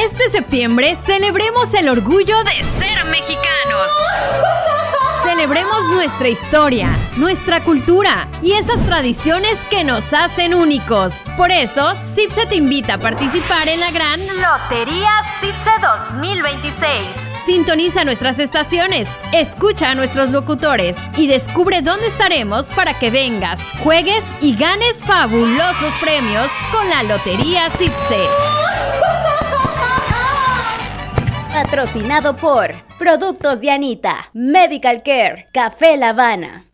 Este septiembre celebremos el orgullo de ser mexicanos. Celebremos nuestra historia, nuestra cultura y esas tradiciones que nos hacen únicos. Por eso, CIPSE te invita a participar en la gran Lotería CIPSE 2026. Sintoniza nuestras estaciones, escucha a nuestros locutores y descubre dónde estaremos para que vengas, juegues y ganes fabulosos premios con la Lotería CIPSE. Patrocinado por Productos Dianita, Medical Care, Café La Habana.